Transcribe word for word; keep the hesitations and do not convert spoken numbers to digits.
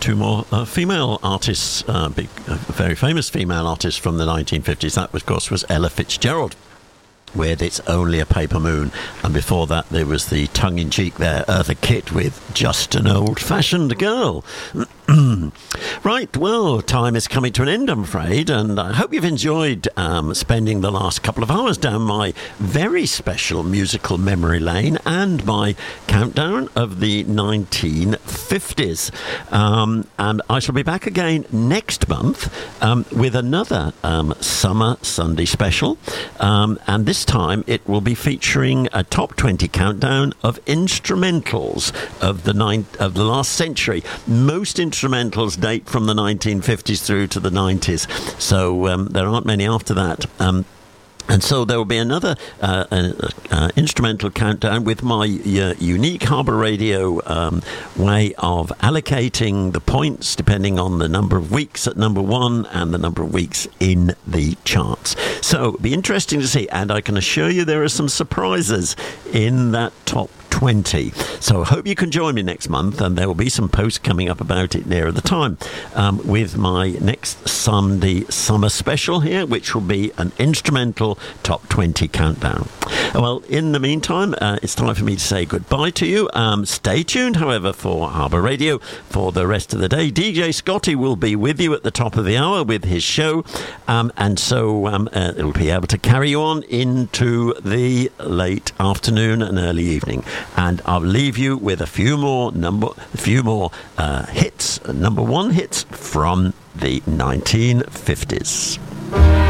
two more uh, female artists, uh, big, uh, very famous female artists from the nineteen fifties. That, of course, was Ella Fitzgerald with It's Only a Paper Moon, and before that there was the tongue-in-cheek there, Eartha Kitt with Just an Old-Fashioned Girl. Right, well, time is coming to an end, I'm afraid, and I hope you've enjoyed um, spending the last couple of hours down my very special musical memory lane and my countdown of the nineteen fifties. Um, and I shall be back again next month um, with another um, Summer Sunday special, um, and this time it will be featuring a top twenty countdown of instrumentals of the nine, of the last century. Most instrumentals date from the nineteen fifties through to the nineties, so um, there aren't many after that. Um, And so there will be another uh, uh, uh, instrumental countdown with my uh, unique Harbour Radio um, way of allocating the points depending on the number of weeks at number one and the number of weeks in the charts. So it'll be interesting to see, and I can assure you there are some surprises in that top twenty. So I hope you can join me next month, and there will be some posts coming up about it nearer the time um, with my next Sunday summer special here, which will be an instrumental top twenty countdown. Well, in the meantime, uh, it's time for me to say goodbye to you. Um, stay tuned, however, for Harbour Radio for the rest of the day. D J Scotty will be with you at the top of the hour with his show, um, and so um, uh, it'll be able to carry you on into the late afternoon and early evening. And I'll leave you with a few more number, a few more uh, hits, number one hits from the nineteen fifties.